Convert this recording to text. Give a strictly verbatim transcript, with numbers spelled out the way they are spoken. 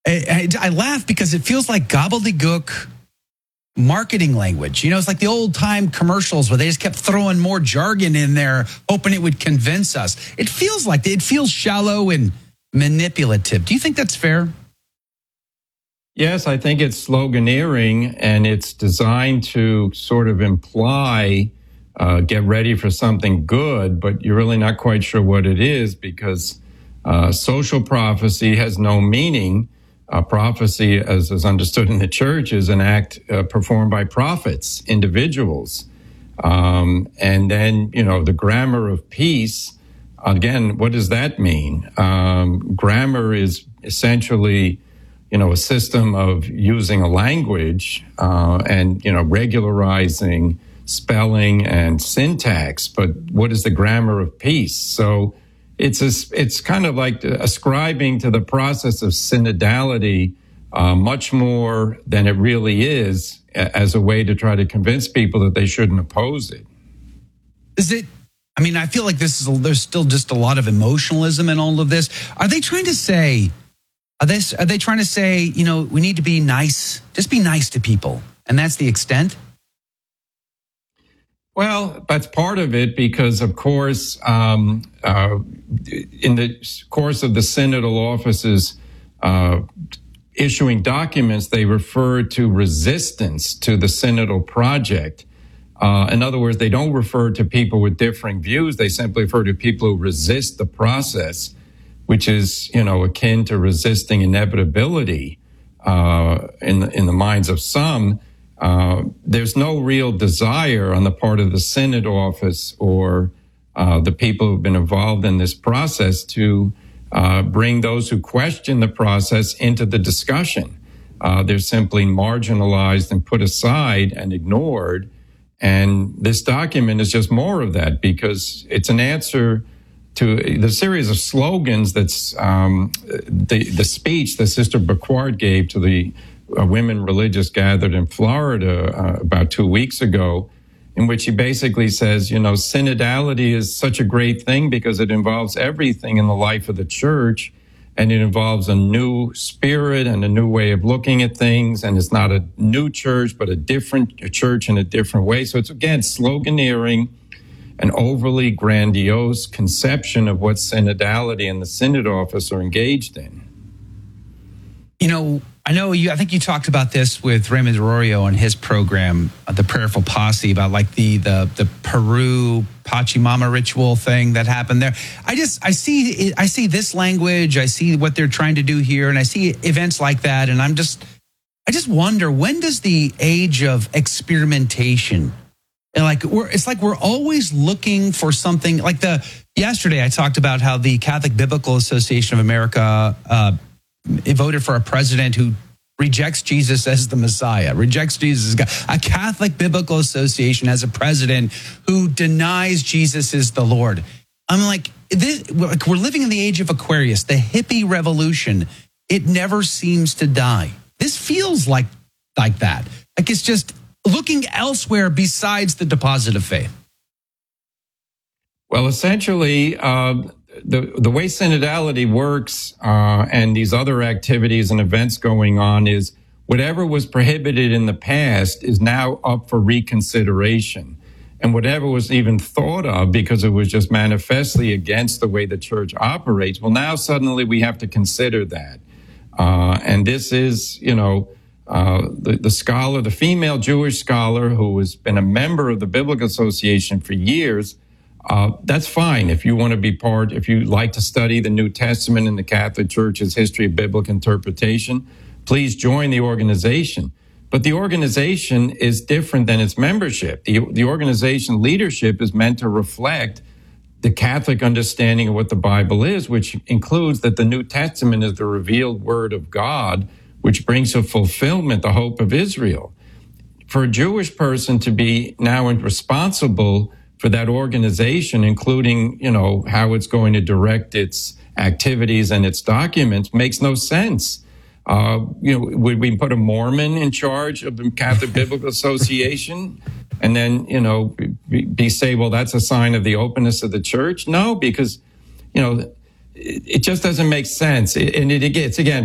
I, I, I laugh because it feels like gobbledygook marketing language. You know, it's like the old time commercials where they just kept throwing more jargon in there, hoping it would convince us. It feels like it feels shallow and manipulative. Do you think that's fair? Yes, I think it's sloganeering, and it's designed to sort of imply, uh, get ready for something good, but you're really not quite sure what it is, because uh, social prophecy has no meaning. Uh, prophecy, as is understood in the church, is an act uh, performed by prophets, individuals. Um, and then, you know, the grammar of peace, again, what does that mean? Um, grammar is essentially, you know, a system of using a language uh, and, you know, regularizing spelling and syntax. But what is the grammar of peace? So it's a, it's kind of like ascribing to the process of synodality uh, much more than it really is, as a way to try to convince people that they shouldn't oppose it. Is it? I mean, I feel like this is there's still just a lot of emotionalism in all of this. Are they trying to say? Are they, are they trying to say, you know, we need to be nice, just be nice to people, and that's the extent? Well, that's part of it, because, of course, um, uh, in the course of the synodal offices uh, issuing documents, they refer to resistance to the synodal project. Uh, in other words, they don't refer to people with differing views. They simply refer to people who resist the process, which is, you know, akin to resisting inevitability uh, in the, in the minds of some. Uh, there's no real desire on the part of the synod office or uh, the people who've been involved in this process to uh, bring those who question the process into the discussion. Uh, they're simply marginalized and put aside and ignored. And this document is just more of that, because it's an answer to the series of slogans that's um, the, the speech that Sister Burquard gave to the uh, women religious gathered in Florida uh, about two weeks ago, in which he basically says, you know, synodality is such a great thing because it involves everything in the life of the church, and it involves a new spirit and a new way of looking at things, and it's not a new church, but a different a church in a different way. So it's, again, sloganeering, an overly grandiose conception of what synodality and the synod office are engaged in. You know, I know you, I think you talked about this with Raymond Arroyo on his program, uh, The Prayerful Posse, about like the, the, the Peru Pachamama ritual thing that happened there. I just, I see, I see this language, I see what they're trying to do here, and I see events like that. And I'm just, I just wonder, when does the age of experimentation, and like we're, it's like we're always looking for something. Like the yesterday, I talked about how the Catholic Biblical Association of America uh, voted for a president who rejects Jesus as the Messiah, rejects Jesus as God. A Catholic Biblical Association has a president who denies Jesus is the Lord. I'm like, this, we're living in the age of Aquarius, the hippie revolution. It never seems to die. This feels like like that. Like it's just looking elsewhere besides the deposit of faith. Well, essentially, uh, the the way synodality works uh, and these other activities and events going on is whatever was prohibited in the past is now up for reconsideration. And whatever was even thought of because it was just manifestly against the way the church operates, well, now suddenly we have to consider that. Uh, and this is, you know, Uh, the, the scholar, the female Jewish scholar who has been a member of the Biblical Association for years, uh, that's fine if you want to be part, if you like to study the New Testament and the Catholic Church's history of biblical interpretation, please join the organization. But the organization is different than its membership. The, the organization leadership is meant to reflect the Catholic understanding of what the Bible is, which includes that the New Testament is the revealed word of God, which brings to fulfillment the hope of Israel. For a Jewish person to be now responsible for that organization, including, you know, how it's going to direct its activities and its documents, makes no sense. Uh, you know, would we put a Mormon in charge of the Catholic Biblical Association and then, you know, be, be say, well, that's a sign of the openness of the church? No, because, you know, it, it just doesn't make sense. And it, it's, again,